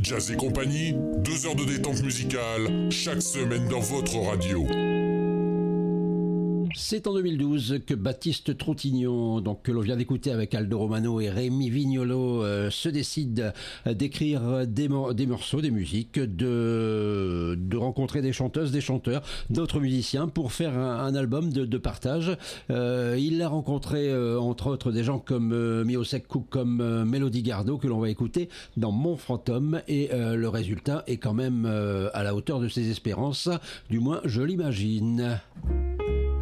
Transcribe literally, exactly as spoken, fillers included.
Jazz et compagnie, deux heures de détente musicale, chaque semaine dans votre radio. C'est en deux mille douze que Baptiste Trontignon, donc que l'on vient d'écouter avec Aldo Romano et Rémi Vignolo, euh, se décide d'écrire des, mor- des morceaux, des musiques, de, de rencontrer des chanteuses, des chanteurs, d'autres musiciens pour faire un, un album de, de partage. Euh, il a rencontré euh, entre autres des gens comme euh, Miosek Cook, comme euh, Mélodie Gardot que l'on va écouter dans Mon Fantôme, et euh, le résultat est quand même euh, à la hauteur de ses espérances, du moins je l'imagine.